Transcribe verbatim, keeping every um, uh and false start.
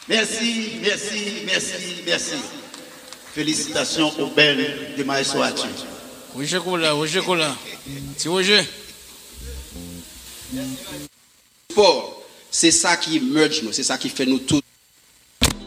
Merci, merci, merci, merci. Félicitations aux belles de Maestro Atu. Roger Kola, Roger Kola. C'est Roger. Sport, c'est ça qui merge nous, c'est ça qui fait nous tous.